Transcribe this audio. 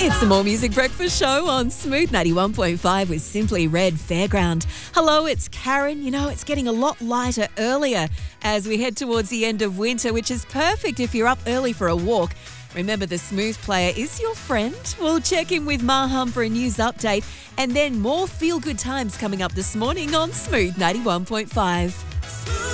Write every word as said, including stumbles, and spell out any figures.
It's the More Music Breakfast Show on Smooth ninety-one point five with Simply Red Fairground. Hello, it's Karen. You know, it's getting a lot lighter earlier as we head towards the end of winter, which is perfect if you're up early for a walk. Remember, the Smooth player is your friend. We'll check in with Maham for a news update and then more feel-good times coming up this morning on Smooth ninety-one point five.